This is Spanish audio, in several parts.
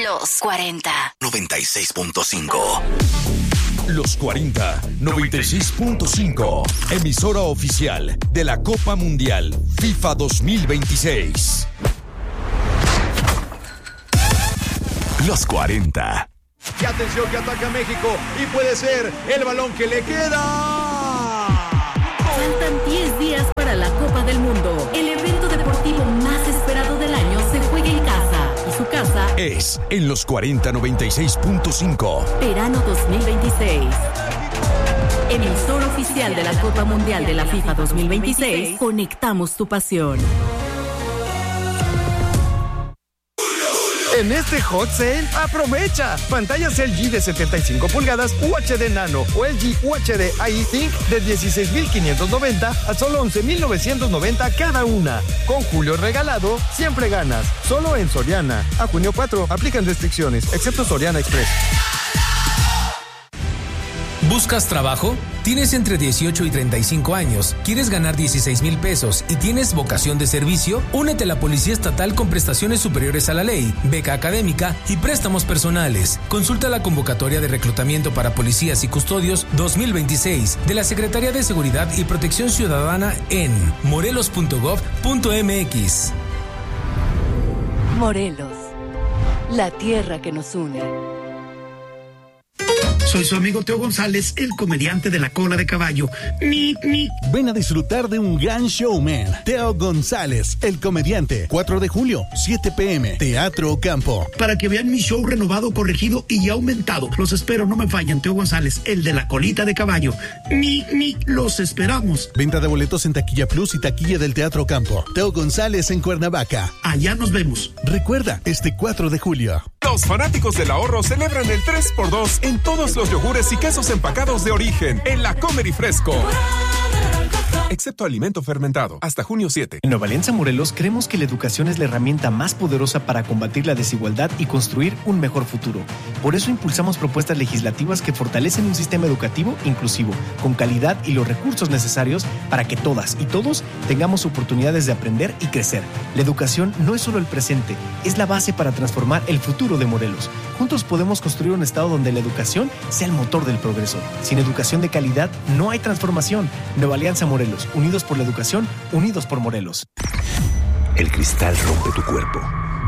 Los 40. 96.5. Los 40, 96.5. Emisora oficial de la Copa Mundial FIFA 2026. Los 40. Y atención que ataca México y puede ser el balón que le queda. Faltan 10 días para la Copa del Mundo. El evento deportivo más esperado del año se juega en casa. Y su casa es en Los 40, 96.5. Verano 2026. Emisor oficial de la Copa Mundial de la FIFA 2026. Conectamos tu pasión. En este Hot Sale, aprovecha. Pantallas LG de 75 pulgadas UHD Nano o LG UHD iThink de 16,590 a solo 11,990 cada una. Con Julio regalado, siempre ganas. Solo en Soriana. A junio 4, aplican restricciones, excepto Soriana Express. ¿Buscas trabajo? ¿Tienes entre 18 y 35 años? ¿Quieres ganar 16,000 pesos y tienes vocación de servicio? Únete a la Policía Estatal con prestaciones superiores a la ley, beca académica y préstamos personales. Consulta la convocatoria de reclutamiento para policías y custodios 2026 de la Secretaría de Seguridad y Protección Ciudadana en morelos.gov.mx. Morelos, la tierra que nos une. Soy su amigo Teo González, el comediante de la cola de caballo. Ven a disfrutar de un gran showman. Teo González, el comediante. 4 de julio, 7 p.m. Teatro Campo. Para que vean mi show renovado, corregido y aumentado. Los espero, no me fallan. Teo González, el de la colita de caballo. Los esperamos. Venta de boletos en Taquilla Plus y Taquilla del Teatro Campo. Teo González en Cuernavaca. Allá nos vemos. Recuerda, este 4 de julio. Los fanáticos del ahorro celebran el 3x2 en todos los yogures y quesos empacados de origen en la Comer y Fresco. Excepto alimento fermentado, hasta junio 7. En Nueva Alianza Morelos creemos que la educación es la herramienta más poderosa para combatir la desigualdad y construir un mejor futuro. Por eso impulsamos propuestas legislativas que fortalecen un sistema educativo inclusivo, con calidad y los recursos necesarios para que todas y todos tengamos oportunidades de aprender y crecer. La educación no es solo el presente, es la base para transformar el futuro de Morelos. Juntos podemos construir un estado donde la educación sea el motor del progreso. Sin educación de calidad no hay transformación. Nueva Alianza Morelos. Unidos por la educación, unidos por Morelos. El cristal rompe tu cuerpo.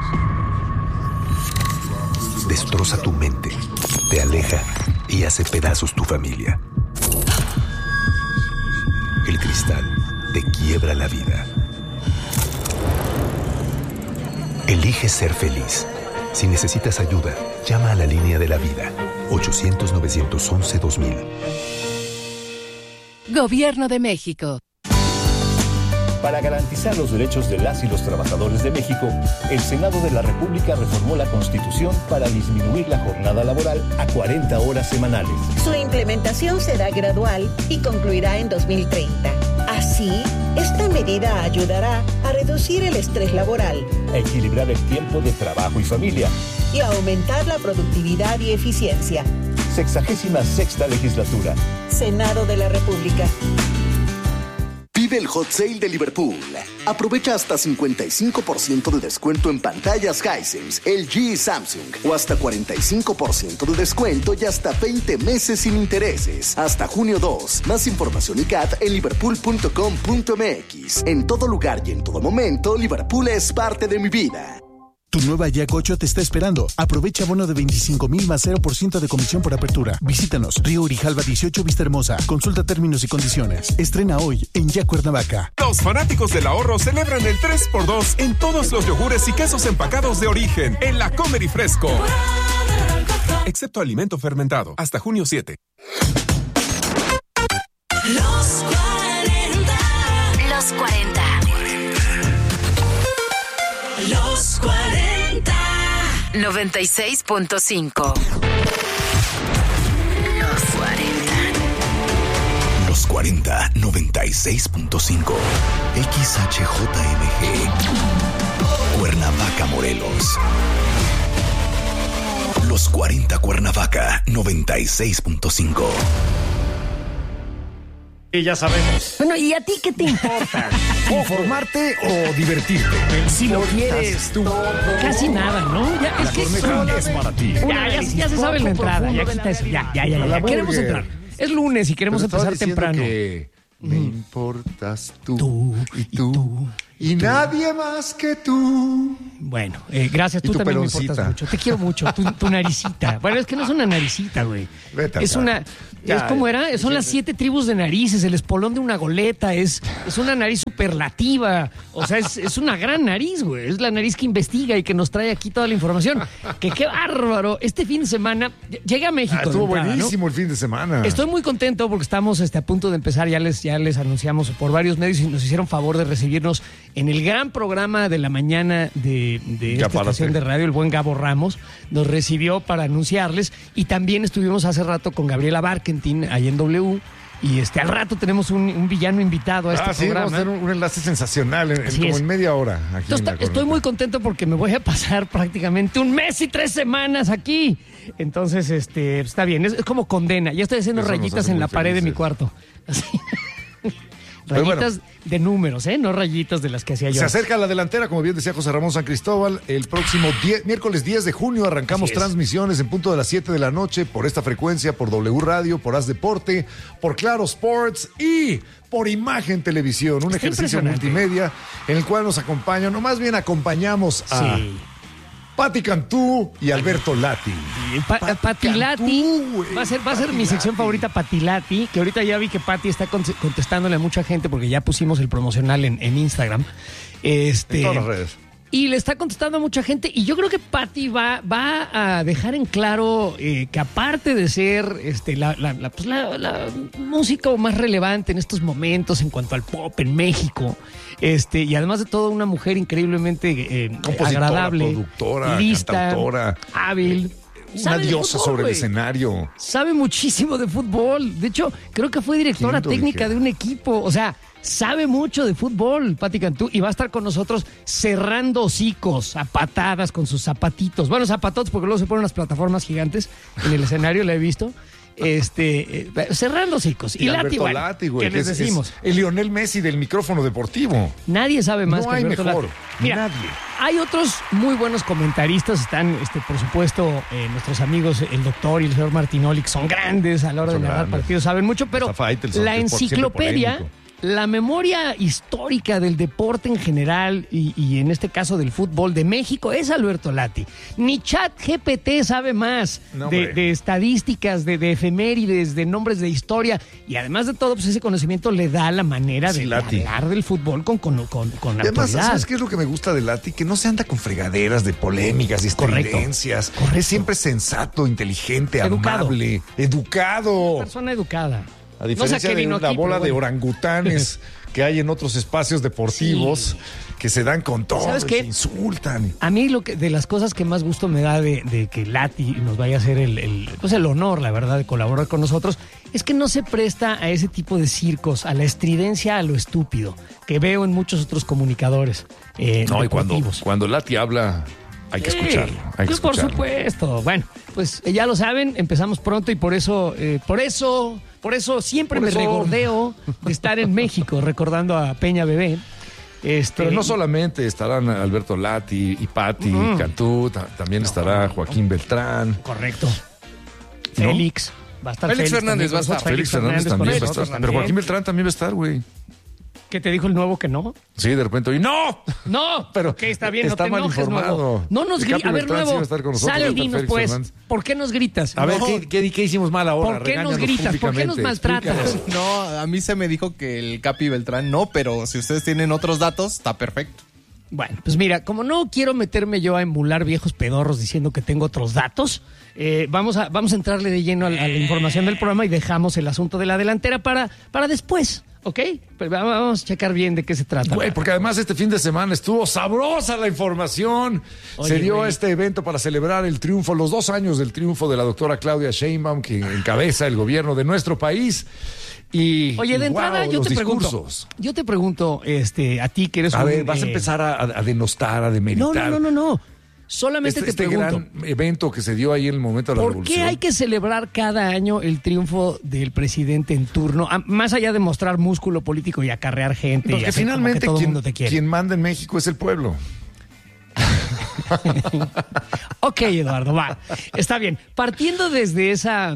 Destroza tu mente. Te aleja y hace pedazos tu familia. El cristal te quiebra la vida. Elige ser feliz. Si necesitas ayuda, llama a la línea de la vida. 800-911-2000. Gobierno de México. Para garantizar los derechos de las y los trabajadores de México, el Senado de la República reformó la Constitución para disminuir la jornada laboral a 40 horas semanales. Su implementación será gradual y concluirá en 2030. Así, esta medida ayudará a reducir el estrés laboral, a equilibrar el tiempo de trabajo y familia y a aumentar la productividad y eficiencia. 66ª legislatura. Senado de la República. Vive el Hot Sale de Liverpool. Aprovecha hasta 55% de descuento en pantallas Hisense, LG y Samsung. O hasta 45% de descuento y hasta 20 meses sin intereses. Hasta junio 2. Más información y CAT en liverpool.com.mx. En todo lugar y en todo momento, Liverpool es parte de mi vida. Tu nueva Yak 8 te está esperando. Aprovecha bono de 25,000 más 0% de comisión por apertura. Visítanos, Río Grijalva 18, Vista Hermosa. Consulta términos y condiciones. Estrena hoy en Yak Cuernavaca. Los fanáticos del ahorro celebran el 3x2 en todos los yogures y quesos empacados de origen en la Comer y Fresco. Excepto alimento fermentado, hasta junio 7. Los 40. Los 40. Los 40. 96.5. Los 40. Los 40, 96.5. XHJMG. Cuernavaca, Morelos. Los 40 Cuernavaca, 96.5. Y ya sabemos. Bueno, ¿y a ti qué te importa? ¿Informarte o divertirte? Si lo quieres tú. Casi nada, ¿no? Ya, es que es para ti. Ya se sabe la entrada. Ya quita eso. Ya. Queremos entrar. Es lunes y queremos empezar temprano. Me importas tú y tú. Y nadie más que tú. Bueno, gracias. Tú también me importas mucho. Te quiero mucho. Tu naricita. Bueno, es que no es una naricita, güey. Es una... ¿Es como era? Son las 7 tribus de narices, el espolón de una goleta, es una nariz superlativa. O sea, es una gran nariz, güey. Es la nariz que investiga y que nos trae aquí toda la información. Que qué bárbaro. Este fin de semana llegué a México. Estuvo buenísimo, ¿no? El fin de semana. Estoy muy contento porque estamos a punto de empezar. Ya les anunciamos por varios medios y nos hicieron favor de recibirnos en el gran programa de la mañana de esta estación de radio. El buen Gabo Ramos nos recibió para anunciarles, y también estuvimos hace rato con Gabriela Barkentin ahí en W. Y al rato tenemos un villano invitado a este programa. Vamos a hacer un enlace sensacional en media hora. Aquí estoy muy contento porque me voy a pasar prácticamente 1 mes y 3 semanas aquí. Entonces, está bien. Es como condena. Ya estoy haciendo rayitas en la pared de mi cuarto. Así. Rayitas de números, no rayitas de las que hacía yo. Se acerca la delantera, como bien decía José Ramón San Cristóbal. El próximo miércoles 10 de junio arrancamos transmisiones en punto de las 7 de la noche por esta frecuencia, por W Radio, por Haz Deporte, por Claro Sports y por Imagen Televisión. Un ejercicio multimedia en el cual nos acompañan, o más bien acompañamos a... Pati Cantú y Alberto Lati. Pati Lati va a ser mi sección favorita, Pati Lati, que ahorita ya vi que Pati está contestándole a mucha gente porque ya pusimos el promocional en Instagram. En todas las redes. Y le está contestando a mucha gente, y yo creo que Pati va a dejar en claro que aparte de ser la música más relevante en estos momentos en cuanto al pop en México, y además de todo una mujer increíblemente agradable, productora, lista, cantautora, hábil. Una diosa fútbol, sobre el escenario. Sabe muchísimo de fútbol. De hecho, creo que fue directora técnica de un equipo. O sea, sabe mucho de fútbol, Pati Cantú, y va a estar con nosotros cerrando hocicos a patadas con sus zapatitos. Bueno, zapatotes, porque luego se ponen unas plataformas gigantes en el escenario, la he visto. Cerrando hocicos. Y Lati, güey, ¿qué les decimos? Es el Lionel Messi del micrófono deportivo. Nadie sabe más que Alberto mejor. Lati. Mira, nadie. Hay otros muy buenos comentaristas. Están, por supuesto, nuestros amigos, el doctor y el señor Martinoli, que son grandes a la hora de narrar partidos, saben mucho, pero la enciclopedia, la memoria histórica del deporte en general y en este caso del fútbol de México es Alberto Lati. Ni ChatGPT sabe más de estadísticas, de efemérides, de nombres de historia, y además de todo, pues ese conocimiento le da la manera de hablar del fútbol con y además, ¿sabes qué es lo que me gusta de Lati? Que no se anda con fregaderas de polémicas, de estridencias. Correcto. Es siempre sensato, inteligente, amable, educado. Una persona educada. A diferencia de la bola de orangutanes que hay en otros espacios deportivos que se dan con todo, ¿sabes qué? Se insultan. A mí de las cosas que más gusto me da de que Lati nos vaya a hacer el honor, la verdad, de colaborar con nosotros, es que no se presta a ese tipo de circos, a la estridencia, a lo estúpido, que veo en muchos otros comunicadores deportivos. Y cuando Lati habla, hay que escucharlo. Por supuesto. Bueno, pues ya lo saben, empezamos pronto y por eso siempre me regordeo de estar en México recordando a Peña Bebé. Pero no solamente estarán Alberto Lati y Pati Cantú, también estará Joaquín Beltrán. Correcto. Félix. Va a estar Félix Fernández va a estar. Félix Fernández también va a estar. Pero Joaquín Beltrán también va a estar, güey. ¿Qué te dijo el nuevo que no? Sí, de repente, ¡no! Pero que está bien, está no te mal enojes, informado. Nuevo. No nos grites. A ver, Nuevo, sale y dinos, pues, Fernández. ¿Por qué nos gritas? A ver, ¿qué hicimos mal ahora? ¿Por qué nos gritas? ¿Por qué nos maltratas? No, a mí se me dijo que el Capi Beltrán no, pero si ustedes tienen otros datos, está perfecto. Bueno, pues mira, como no quiero meterme yo a emular viejos pedorros diciendo que tengo otros datos, vamos a entrarle de lleno a la información del programa y dejamos el asunto de la delantera para después. ¿Ok? Pero vamos a checar bien de qué se trata. Güey, porque además este fin de semana estuvo sabrosa la información. Se dio este evento para celebrar el triunfo, los 2 años del triunfo de la doctora Claudia Sheinbaum, que encabeza el gobierno de nuestro país. Y, oye, de entrada yo te pregunto, a ti que eres a ver, vas a empezar a denostar, a demeritar. No. Solamente te pregunto. Gran evento que se dio ahí en el momento de la revolución. ¿Por qué hay que celebrar cada año el triunfo del presidente en turno? Más allá de mostrar músculo político y acarrear gente. Porque finalmente todo el mundo te quiere. Quien manda en México es el pueblo. Ok, Eduardo, va. Está bien. Partiendo desde esa,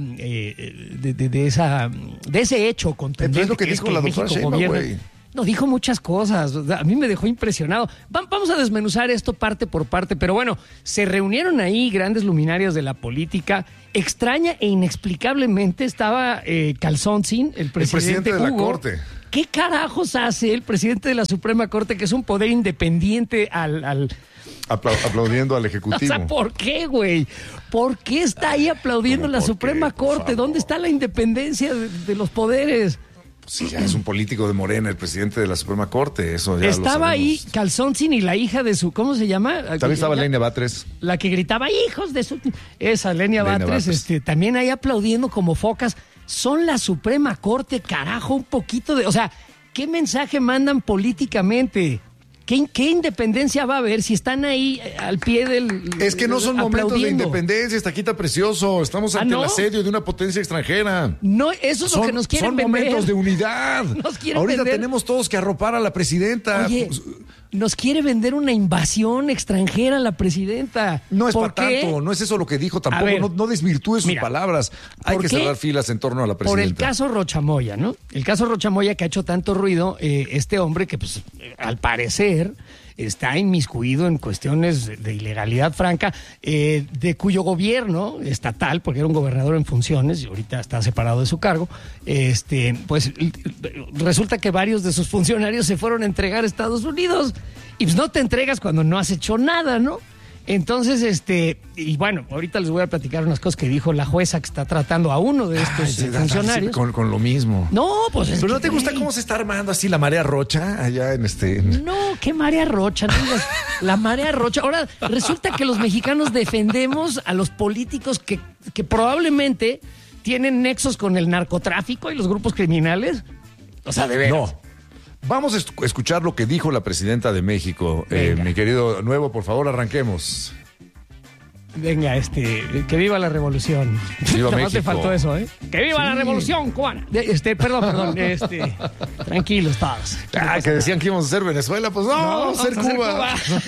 de ese hecho contundente. Es lo que dijo la doctora Sheinbaum, güey. No, dijo muchas cosas. A mí me dejó impresionado. Vamos a desmenuzar esto parte por parte, pero bueno, se reunieron ahí grandes luminarios de la política. Extraña e inexplicablemente estaba Calzoncin, el presidente de Hugo. la Corte. ¿Qué carajos hace el presidente de la Suprema Corte, que es un poder independiente aplaudiendo al Ejecutivo? O sea, ¿por qué, güey? ¿Por qué está ahí aplaudiendo la Suprema Corte? ¿Dónde está la independencia de los poderes? Sí, ya es un político de Morena, el presidente de la Suprema Corte, eso ya estaba ahí Calzoncin y la hija de su, ¿cómo se llama? También estaba Lenia Batres. La que gritaba, hijos de su... Esa, Lenia Batres, también ahí aplaudiendo como focas. Son la Suprema Corte, carajo, un poquito de... O sea, ¿qué mensaje mandan políticamente? ¿Qué independencia va a haber si están ahí al pie del... Es que no son momentos de independencia, Estaquita precioso. Estamos ante el asedio de una potencia extranjera. No, eso es lo que nos quieren vender. Son momentos de unidad. Ahorita tenemos todos que arropar a la presidenta. Oye, nos quiere vender una invasión extranjera a la presidenta. No es para tanto, no es eso lo que dijo tampoco. Ver, no desvirtúe sus palabras. Hay que cerrar filas en torno a la presidenta. Por el caso Rochamoya, ¿no? El caso Rochamoya que ha hecho tanto ruido, este hombre que pues al parecer está inmiscuido en cuestiones de ilegalidad franca, de cuyo gobierno estatal, porque era un gobernador en funciones y ahorita está separado de su cargo, pues resulta que varios de sus funcionarios se fueron a entregar a Estados Unidos y pues no te entregas cuando no has hecho nada, ¿no? Entonces, y bueno, ahorita les voy a platicar unas cosas que dijo la jueza que está tratando a uno de estos funcionarios. Con lo mismo. No, pues Pero ¿no te gusta cómo se está armando así la marea rocha allá No, ¿qué marea rocha? No digas, la marea rocha. Ahora, resulta que los mexicanos defendemos a los políticos que probablemente tienen nexos con el narcotráfico y los grupos criminales. O sea, de veras. No. Vamos a escuchar lo que dijo la presidenta de México. Mi querido Nuevo, por favor, arranquemos. Venga, que viva la revolución. Viva Nomás México. te faltó eso, ¿eh? ¡Que viva la revolución cubana! Perdón, tranquilos todos. Que decían que íbamos a ser Venezuela, pues no, vamos a ser Cuba.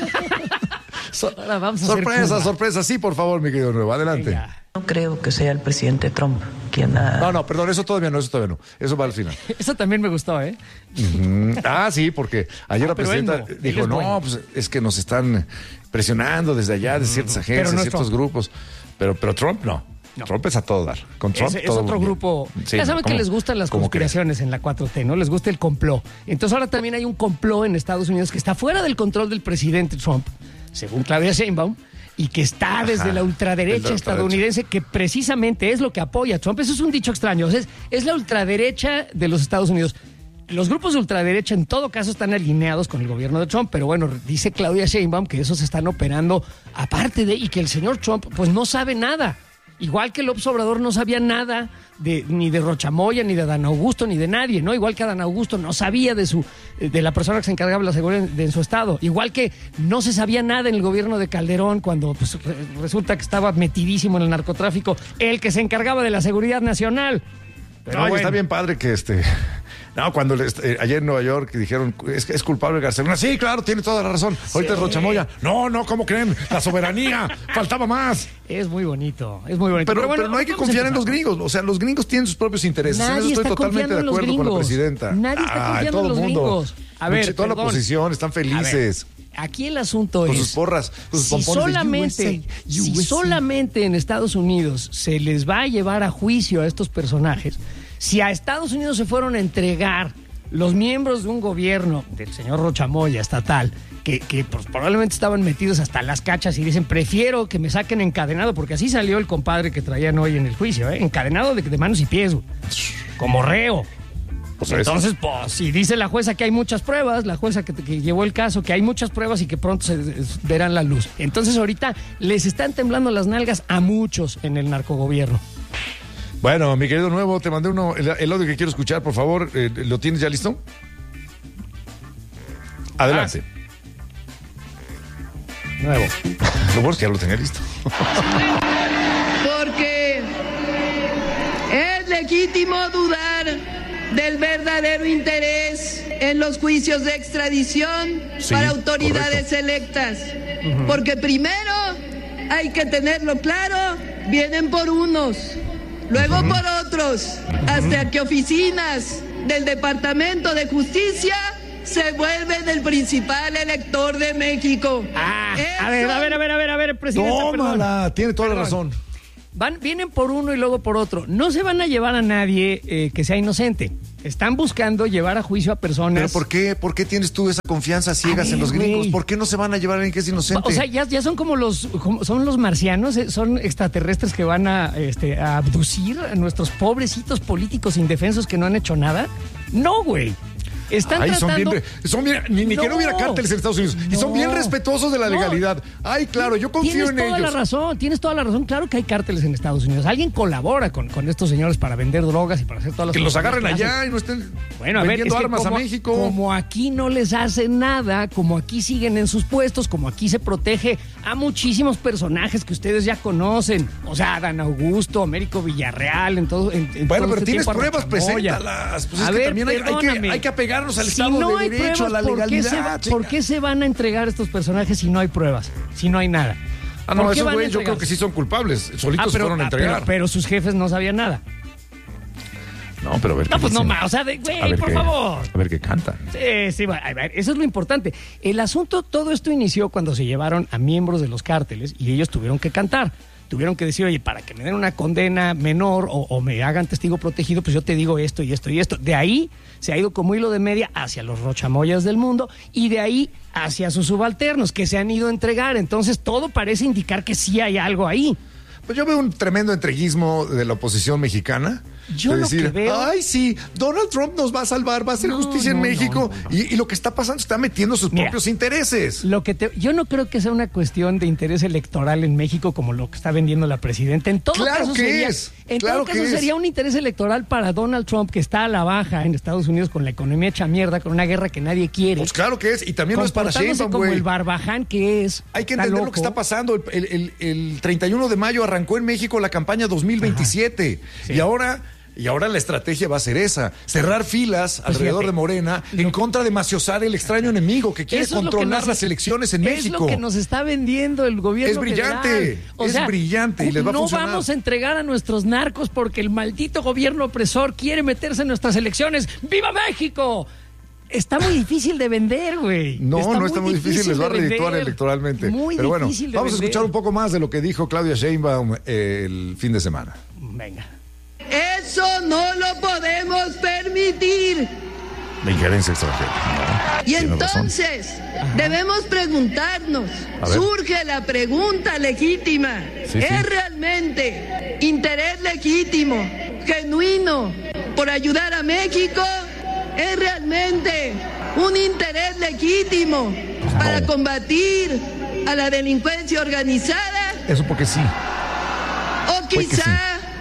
Ahora vamos a sorpresa, hacer Cuba. Sorpresa, sí, por favor, mi querido Nuevo, adelante. Venga. No creo que sea el presidente Trump quien ha... No, perdón, eso todavía no. Eso va al final. Eso también me gustó, ¿eh? Sí, porque ayer la presidenta dijo, pues es que nos están presionando desde allá, de ciertas agencias, no ciertos grupos. Pero Trump no. Trump es a todo dar. Con Trump es otro grupo. Sí, ya saben que les gustan las conspiraciones en la 4T, ¿no? Les gusta el complot. Entonces ahora también hay un complot en Estados Unidos que está fuera del control del presidente Trump, según Claudia Sheinbaum, y que está desde la ultraderecha estadounidense, que precisamente es lo que apoya a Trump. Eso es un dicho extraño. O sea, es la ultraderecha de los Estados Unidos. Los grupos de ultraderecha en todo caso están alineados con el gobierno de Trump, pero bueno, dice Claudia Sheinbaum que esos están operando aparte de, y que el señor Trump pues no sabe nada. Igual que López Obrador no sabía nada ni de Rochamoya, ni de Adán Augusto, ni de nadie, ¿no? Igual que Adán Augusto no sabía de la persona que se encargaba de la seguridad en su estado. Igual que no se sabía nada en el gobierno de Calderón cuando pues, resulta que estaba metidísimo en el narcotráfico, el que se encargaba de la seguridad nacional. Pero bueno. Está bien padre que No, cuando ayer en Nueva York dijeron es culpable García Luna. Sí, claro, tiene toda la razón. Ahorita es Rochamoya. No, ¿cómo creen? La soberanía. Faltaba más. Es muy bonito, es muy bonito. Pero, bueno, pero no hay que confiar en los gringos. O sea, los gringos tienen sus propios intereses. Nadie en eso estoy totalmente de acuerdo con la presidenta. Nadie está confiando en los gringos. A ver, toda la oposición están felices. Aquí el asunto con es, sus porras, sus si solamente en Estados Unidos se les va a llevar a juicio a estos personajes, si a Estados Unidos se fueron a entregar los miembros de un gobierno del señor Rochamoya estatal, que pues, probablemente estaban metidos hasta las cachas y dicen, prefiero que me saquen encadenado, porque así salió el compadre que traían hoy en el juicio, encadenado de manos y pies, como reo. Pues entonces, pues, si dice la jueza que hay muchas pruebas, la jueza que llevó el caso, que hay muchas pruebas y que pronto se verán la luz. Entonces, ahorita les están temblando las nalgas a muchos en el narcogobierno. Bueno, mi querido Nuevo, te mandé el audio que quiero escuchar, por favor. ¿Lo tienes ya listo? Adelante. Nuevo. Lo bueno es que ya lo tenía listo. Porque es legítimo dudar del verdadero interés en los juicios de extradición para autoridades electas. Porque primero, hay que tenerlo claro, vienen por unos, luego por otros, hasta que oficinas del Departamento de Justicia se vuelven el principal elector de México. A ver, presidente. Tómala, tiene toda la razón. Vienen por uno y luego por otro. No se van a llevar a nadie que sea inocente. Están buscando llevar a juicio a personas. ¿Pero por qué tienes tú esa confianza ciegas en los gringos? ¿Por qué no se van a llevar a alguien que es inocente? O sea, ya son como son los marcianos, son extraterrestres que van a abducir a nuestros pobrecitos políticos indefensos que no han hecho nada. No, güey. Están tratando... Ni que no hubiera cárteles en Estados Unidos. Y son bien respetuosos de la legalidad. Ay, claro, yo confío en ellos. Tienes toda la razón. Claro que hay cárteles en Estados Unidos. Alguien colabora con estos señores para vender drogas y para hacer todas las cosas. Que los agarren allá y no estén vendiendo armas a México. Como aquí no les hacen nada, como aquí siguen en sus puestos, como aquí se protege a muchísimos personajes que ustedes ya conocen. O sea, Adán Augusto, Américo Villarreal, en todo pero tienes pruebas, preséntalas. Pues es que también hay que apegar al Estado de Derecho, a la legalidad. ¿Por qué se van a entregar estos personajes si no hay pruebas? Si no hay nada. No, esos güeyes yo creo que sí son culpables. Solitos se fueron a entregar. Pero sus jefes no sabían nada. No, pero a ver. No, pues no más. O sea, güey, por favor. A ver qué cantan. Sí, a ver, eso es lo importante. El asunto, todo esto inició cuando se llevaron a miembros de los cárteles y ellos tuvieron que cantar. Tuvieron que decir, oye, para que me den una condena menor o me hagan testigo protegido, pues yo te digo esto y esto y esto. De ahí se ha ido como hilo de media hacia los rochamoyas del mundo y de ahí hacia sus subalternos que se han ido a entregar. Entonces todo parece indicar que sí hay algo ahí. Pues yo veo un tremendo entreguismo de la oposición mexicana. Yo lo que veo... Ay, sí, Donald Trump nos va a salvar, va a hacer justicia en México. Y lo que está pasando, está metiendo sus propios intereses. Yo no creo que sea una cuestión de interés electoral en México como lo que está vendiendo la presidenta. En todo caso sería un interés electoral para Donald Trump, que está a la baja en Estados Unidos con la economía hecha mierda, con una guerra que nadie quiere. Pues claro que es, y también no es para Sheinbaum, como el barbaján que es. Hay que entender lo que está pasando. El 31 de mayo arrancó en México la campaña 2027. Sí. Y ahora la estrategia va a ser esa, cerrar filas alrededor de Morena en contra de maciosar el extraño enemigo que quiere controlar las elecciones en México. Es lo que nos está vendiendo el gobierno. Es brillante, brillante y les va a funcionar. No vamos a entregar a nuestros narcos porque el maldito gobierno opresor quiere meterse en nuestras elecciones. ¡Viva México! Está muy difícil de vender, güey. No está muy difícil, les va a redituar electoralmente. Pero bueno, vamos a escuchar un poco más de lo que dijo Claudia Sheinbaum el fin de semana. Venga. Eso no lo podemos permitir. La injerencia extranjera. Y entonces debemos preguntarnos, surge la pregunta legítima, ¿es realmente interés legítimo, genuino, por ayudar a México? ¿Es realmente un interés legítimo para combatir a la delincuencia organizada? Eso porque sí. O quizá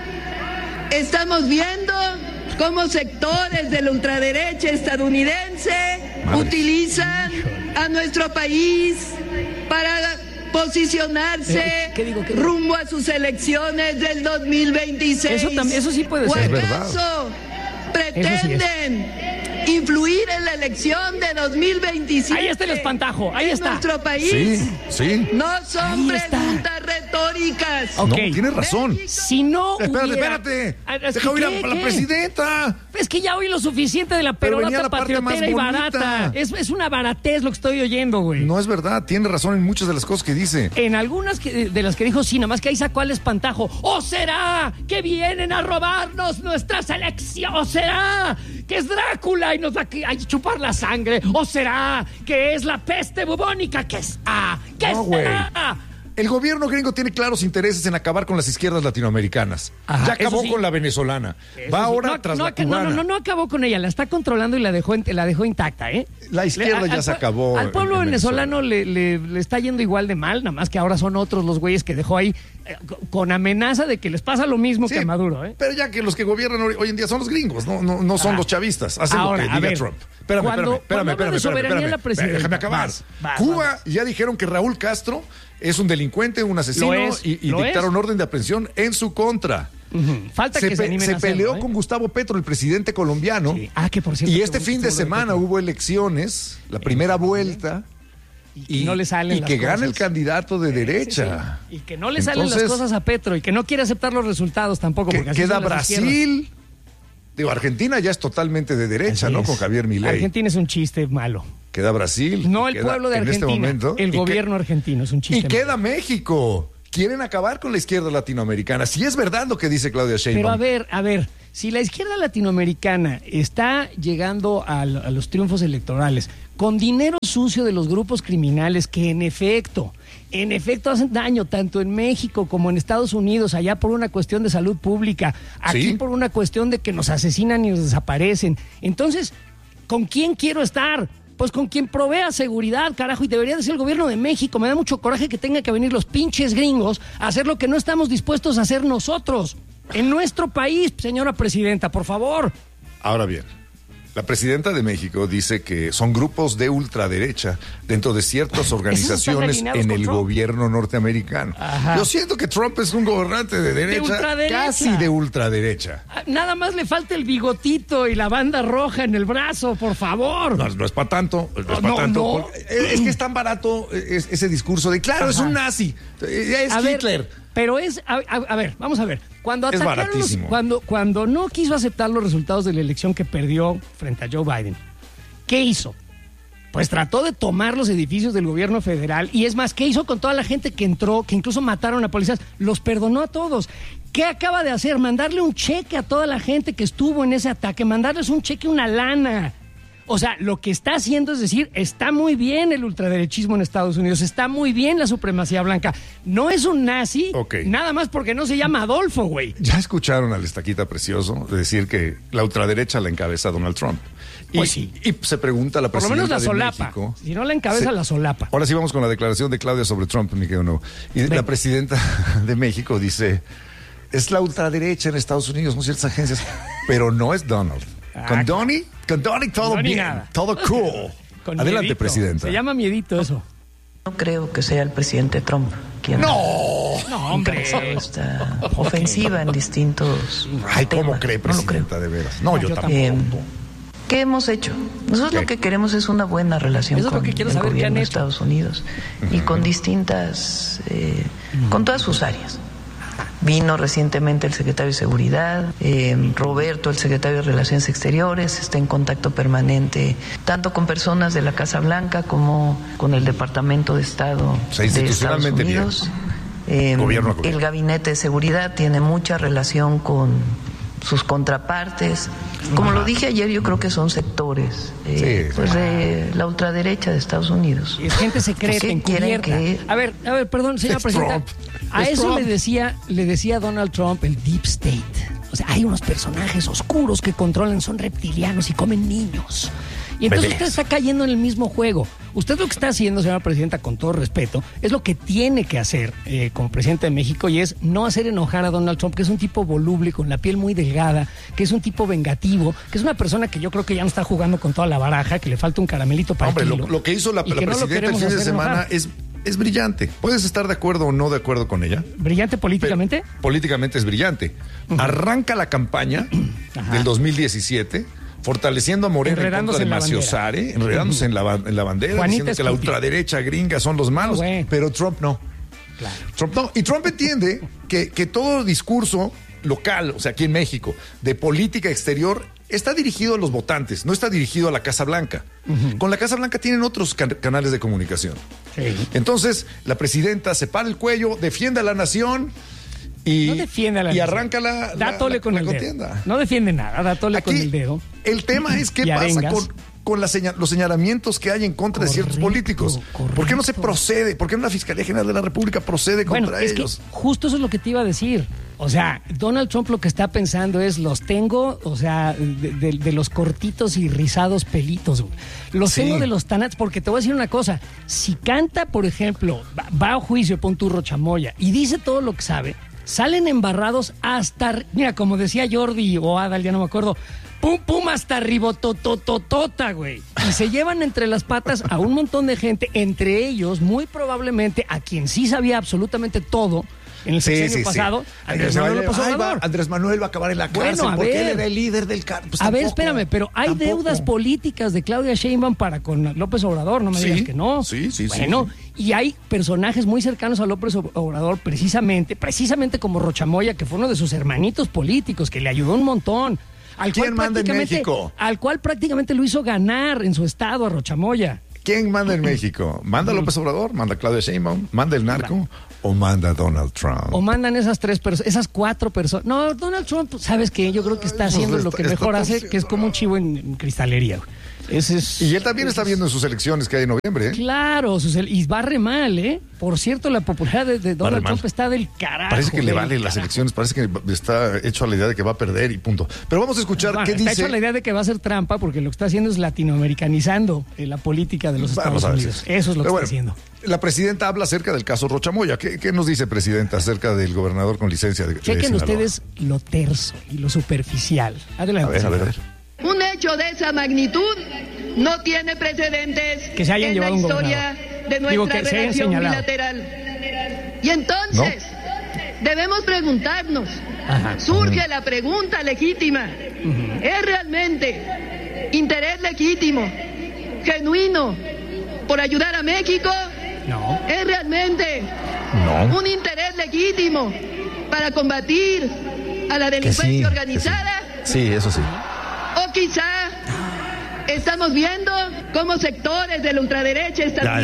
estamos viendo cómo sectores de la ultraderecha estadounidense utilizan a nuestro país para posicionarse rumbo a sus elecciones del 2026. Eso sí puede ser. ¿O acaso pretenden influir en la elección de 2027? Ahí está el espantajo, ahí está. Nuestro país. Sí. No son preguntas retóricas. No, tienes razón. Si no Espérate. Deja oír a la presidenta. Es que ya oí lo suficiente de la perorata patriotera y barata. Es una baratez lo que estoy oyendo, güey. No es verdad, tiene razón en muchas de las cosas que dice. En algunas de las que dijo sí, nada más que ahí sacó al espantajo. ¿O será que vienen a robarnos nuestras elecciones? ¿O será que es Drácula y nos va a chupar la sangre? ¿O será que es la peste bubónica? ¿Qué es? ¿Qué será? El gobierno gringo tiene claros intereses en acabar con las izquierdas latinoamericanas. Ya acabó con la venezolana. Va ahora tras la cubana. No acabó con ella, la está controlando y la dejó intacta, ¿eh? La izquierda ya se acabó. Al pueblo venezolano le está yendo igual de mal, nada más que ahora son otros los güeyes que dejó ahí con amenaza de que les pasa lo mismo que a Maduro, ¿eh? Pero ya que los que gobiernan hoy en día son los gringos, no son los chavistas. Hacen lo que diga Trump. Espérame. Déjame acabar. Cuba ya dijeron que Raúl Castro es un delincuente, un asesino y dictaron orden de aprehensión en su contra. Falta que se animen a hacerlo, peleó con Gustavo Petro, el presidente colombiano. Sí. Que por cierto. Y este fin de semana hubo elecciones, la primera vuelta. Y no le salen las cosas. Gana el candidato de derecha. Sí. Y que no le salen las cosas a Petro y que no quiere aceptar los resultados tampoco. Porque así queda Brasil. Digo, Argentina ya es totalmente de derecha, ¿no? Con Javier Milei. Argentina es un chiste malo. Queda Brasil. No el pueblo de Argentina, en este momento, el gobierno argentino es un chiste malo. Y queda México. Quieren acabar con la izquierda latinoamericana. Si es verdad lo que dice Claudia Sheinbaum. Pero a ver, si la izquierda latinoamericana está llegando a los triunfos electorales con dinero sucio de los grupos criminales que en efecto hacen daño tanto en México como en Estados Unidos, allá por una cuestión de salud pública, aquí por una cuestión de que nos asesinan y nos desaparecen. Entonces, ¿con quién quiero estar? Pues con quien provea seguridad, carajo, y debería de ser el gobierno de México. Me da mucho coraje que tengan que venir los pinches gringos a hacer lo que no estamos dispuestos a hacer nosotros. En nuestro país, señora presidenta, por favor. Ahora bien, la presidenta de México dice que son grupos de ultraderecha dentro de ciertas organizaciones en el gobierno norteamericano. Ajá. Yo siento que Trump es un gobernante de derecha, casi de ultraderecha. Nada más le falta el bigotito y la banda roja en el brazo, por favor. No es para tanto. No. Es que es tan barato ese discurso de, claro, es un nazi, es Hitler. Pero a ver, vamos a ver. Cuando atacaron cuando no quiso aceptar los resultados de la elección que perdió frente a Joe Biden, ¿qué hizo? Pues trató de tomar los edificios del gobierno federal y es más, ¿qué hizo con toda la gente que entró, que incluso mataron a policías? Los perdonó a todos. ¿Qué acaba de hacer? Mandarle un cheque a toda la gente que estuvo en ese ataque, mandarles un cheque, una lana. O sea, lo que está haciendo es decir, está muy bien el ultraderechismo en Estados Unidos, está muy bien la supremacía blanca. No es un nazi, nada más porque no se llama Adolfo, güey. Ya escucharon al Estaquita Precioso decir que la ultraderecha la encabeza Donald Trump. Pues sí. Y se pregunta la presidenta por lo menos la de solapa. México. Si no la encabeza, la solapa. Ahora sí vamos con la declaración de Claudia sobre Trump, mi querido no. Y la presidenta de México dice, es la ultraderecha en Estados Unidos, no ciertas agencias, pero no es Donald. Con Donnie todo bien, nada. Todo cool. Adelante, miedito. Presidenta. Se llama miedito eso. No creo que sea el presidente Trump quien encabezado esta ofensiva en distintos temas. ¿Cómo cree, presidenta, de veras? No, yo tampoco. ¿Qué hemos hecho? Nosotros lo que queremos es una buena relación con el gobierno de Estados Unidos y con distintas, con todas sus áreas. Vino recientemente el secretario de Seguridad, Roberto, el secretario de Relaciones Exteriores, está en contacto permanente tanto con personas de la Casa Blanca como con el Departamento de Estado de Estados Unidos. El Gabinete de Seguridad tiene mucha relación con sus contrapartes. Como lo dije ayer, yo creo que son sectores de la ultraderecha de Estados Unidos. Es gente secreta, encubierta. A ver, perdón, señora presidenta. A eso le decía Donald Trump el Deep State. O sea, hay unos personajes oscuros que controlan, son reptilianos y comen niños. Y entonces usted está cayendo en el mismo juego. Usted lo que está haciendo, señora presidenta, con todo respeto, es lo que tiene que hacer como presidente de México, y es no hacer enojar a Donald Trump, que es un tipo voluble, con la piel muy delgada, que es un tipo vengativo, que es una persona que yo creo que ya no está jugando con toda la baraja, que le falta un caramelito para el kilo. Lo que hizo la presidenta el fin de semana es brillante. Puedes estar de acuerdo o no de acuerdo con ella. ¿Brillante políticamente? Políticamente es brillante. Arranca la campaña del 2017... fortaleciendo a Morena en contra de Maciosare, enredándose en la bandera, Juanita diciendo que la ultraderecha gringa son los malos, pero Trump no. Claro. Trump no. Y Trump entiende que todo discurso local, o sea, aquí en México, de política exterior, está dirigido a los votantes, no está dirigido a la Casa Blanca. Con la Casa Blanca tienen otros canales de comunicación. Entonces, la presidenta se para el cuello, defiende a la nación... no defiende a la nación. Arranca la contienda. Dedo. No defiende nada, da tole con el dedo. El tema es qué pasa con los señalamientos que hay en contra de ciertos políticos. ¿Por qué no se procede? ¿Por qué no la Fiscalía General de la República procede contra ellos? Justo eso es lo que te iba a decir. O sea, Donald Trump lo que está pensando es, los tengo, o sea, de los cortitos y rizados pelitos. Los tengo de los tanates, porque te voy a decir una cosa. Si canta, por ejemplo, va a juicio, pon turro chamoya, y dice todo lo que sabe, salen embarrados hasta, mira, como decía Jordi o Adal, ya no me acuerdo, pum, hasta ribotototota, güey. Y se llevan entre las patas a un montón de gente, entre ellos, muy probablemente, a quien sí sabía absolutamente todo en el sexenio pasado, Andrés Manuel López Obrador. Andrés Manuel va a acabar en la cárcel. ¿Por qué le era el líder del cargo? Pues ver, espérame, pero hay deudas políticas de Claudia Sheinbaum para con López Obrador, no me digas que no. Sí. Bueno, y hay personajes muy cercanos a López Obrador, precisamente como Rochamoya, que fue uno de sus hermanitos políticos, que le ayudó un montón. ¿Quién manda en México? Al cual prácticamente lo hizo ganar en su estado a Rochamoya. ¿Quién manda en México? ¿Manda López Obrador? ¿Manda Claudia Sheinbaum? ¿Manda el narco? ¿O manda Donald Trump? O mandan esas 4 personas. No, Donald Trump, ¿sabes qué? Yo creo que está haciendo lo que mejor hace, que es como un chivo en cristalería. Y él también está viendo en sus elecciones que hay en noviembre, ¿eh? Claro, y barre mal, ¿eh? Por cierto, la popularidad de Donald Trump está del carajo. Parece que le vale las elecciones, parece que está hecho a la idea de que va a perder y punto. Pero vamos a escuchar qué dice. Está hecho a la idea de que va a ser trampa, porque lo que está haciendo es latinoamericanizando la política de los Estados Unidos. Eso es lo que está haciendo. La presidenta habla acerca del caso Rochamoya. ¿Qué nos dice, presidenta, acerca del gobernador con licencia de Chequen Sinaloa? ustedes lo terso y lo superficial. Adelante. A ver. Un hecho de esa magnitud no tiene precedentes que se hayan en la llevado historia de nuestra relación bilateral. Y entonces, debemos preguntarnos, surge la pregunta legítima, ¿es realmente interés legítimo, genuino, por ayudar a México? No. ¿Es realmente un interés legítimo para combatir a la delincuencia organizada? Sí, eso sí. O quizá estamos viendo cómo sectores de la ultraderecha están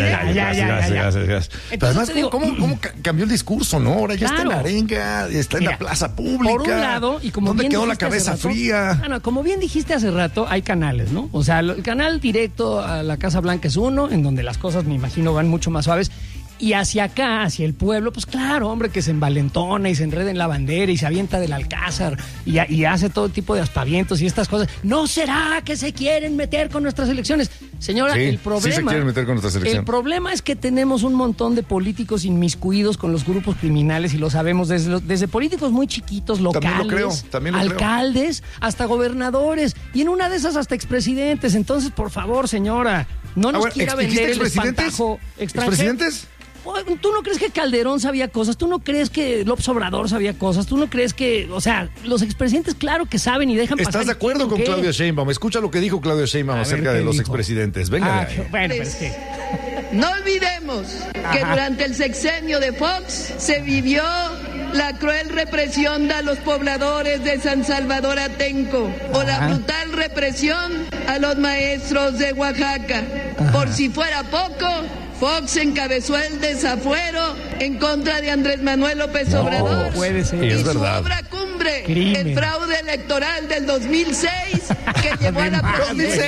Ya. Pero además, ¿cómo cambió el discurso, no? Ahora ya está en la arenga, está en la plaza pública. Por un lado, y como ¿dónde bien quedó la cabeza fría? Como bien dijiste hace rato, hay canales, ¿no? O sea, el canal directo a la Casa Blanca es uno, en donde las cosas, me imagino, van mucho más suaves. Y hacia acá, hacia el pueblo, pues claro, hombre, que se envalentona y se enreda en la bandera y se avienta del Alcázar y hace todo tipo de aspavientos y estas cosas. ¿No será que se quieren meter con nuestras elecciones? Señora, el problema... Sí se quieren meter con nuestras elecciones. El problema es que tenemos un montón de políticos inmiscuidos con los grupos criminales y lo sabemos desde políticos muy chiquitos, locales, también lo alcaldes, hasta gobernadores y en una de esas hasta expresidentes. Entonces, por favor, señora, no nos quiera vender el espantajo extranjero. ¿Expresidentes? ¿Tú no crees que Calderón sabía cosas? ¿Tú no crees que López Obrador sabía cosas? ¿Tú no crees que, o sea, los expresidentes claro que saben y dejan pasar? ¿Estás de acuerdo con Claudia Sheinbaum? Escucha lo que dijo Claudia Sheinbaum acerca de los expresidentes. Venga. Bueno, pero es que... No olvidemos que durante el sexenio de Fox se vivió la cruel represión de los pobladores de San Salvador Atenco o la brutal represión a los maestros de Oaxaca. Por si fuera poco, Fox encabezó el desafuero en contra de Andrés Manuel López Obrador. Puede ser. Y su obra cumbre, el fraude electoral del 2006, que llevó a la presidencia.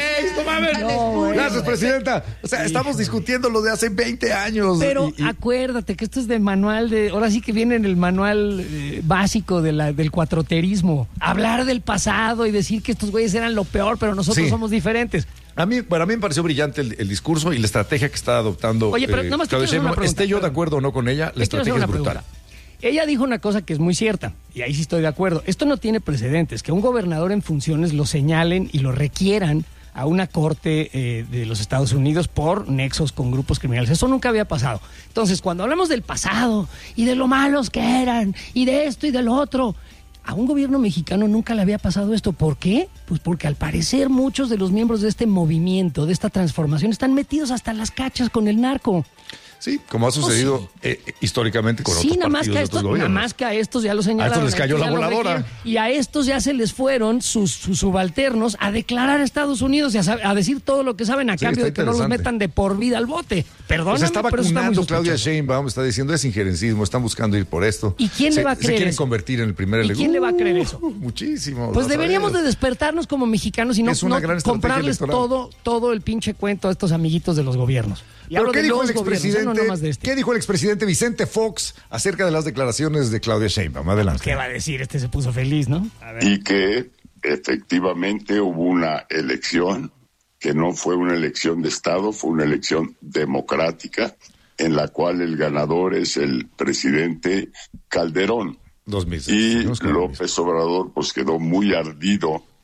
Gracias, presidenta. O sea, estamos discutiendo lo de hace 20 años. Pero acuérdate que esto es de manual ahora sí que viene en el manual básico del cuatroterismo. Hablar del pasado y decir que estos güeyes eran lo peor, pero nosotros somos diferentes. A mí me pareció brillante el discurso y la estrategia que está adoptando. Oye, pero nada más te quiero hacer una pregunta. Esté yo de acuerdo o no con ella, la estrategia es brutal. Ella dijo una cosa que es muy cierta, y ahí sí estoy de acuerdo. Esto no tiene precedentes, que un gobernador en funciones lo señalen y lo requieran a una corte de los Estados Unidos por nexos con grupos criminales. Eso nunca había pasado. Entonces, cuando hablamos del pasado y de lo malos que eran y de esto y del otro, a un gobierno mexicano nunca le había pasado esto. ¿Por qué? Pues porque al parecer muchos de los miembros de este movimiento, de esta transformación, están metidos hasta las cachas con el narco. Sí, como ha sucedido históricamente con otros partidos de otros gobiernos. Nada más que a estos ya los señalaron. A estos les cayó la voladora. Y a estos ya se les fueron sus subalternos a declarar a Estados Unidos y a decir todo lo que saben a cambio de que no los metan de por vida al bote. Perdóname, pues está vacunando pero Claudia Sheinbaum, está diciendo es injerencismo, están buscando ir por esto. ¿Y quién le va a creer Se quieren eso? convertir en el primer elector. ¿Y quién le va a creer eso? Muchísimo. Pues deberíamos de despertarnos como mexicanos y no comprarles todo el pinche cuento a estos amiguitos de los gobiernos. ¿Pero qué dijo el expresidente? ¿Qué dijo el expresidente Vicente Fox acerca de las declaraciones de Claudia Sheinbaum? Adelante. ¿Qué va a decir? Este se puso feliz, ¿no? A ver. Y que efectivamente hubo una elección que no fue una elección de Estado, fue una elección democrática en la cual el ganador es el presidente Calderón. 2006. Y López Obrador pues quedó muy ardido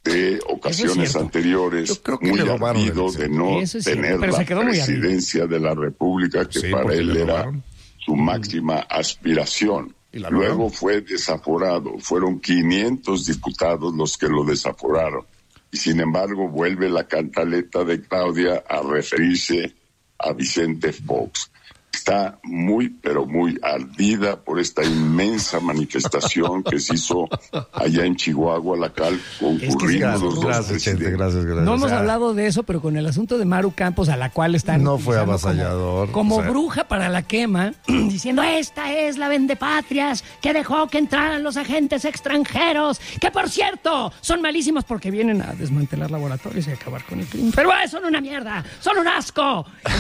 de ocasiones anteriores, muy ardido de no tener la presidencia de la República, que para él era su máxima aspiración. Luego fue desaforado, fueron 500 diputados los que lo desaforaron. Y sin embargo vuelve la cantaleta de Claudia a referirse a Vicente Fox. Está muy, pero muy ardida por esta inmensa manifestación que se hizo allá en Chihuahua, la cual concurrimos los dos presidentes. Gracias. No hemos hablado de eso, pero con el asunto de Maru Campos, a la cual están... No fue avasallador. Como bruja para la quema, diciendo, esta es la vendepatrias que dejó que entraran los agentes extranjeros, que por cierto, son malísimos porque vienen a desmantelar laboratorios y acabar con el crimen. Pero son una mierda, son un asco.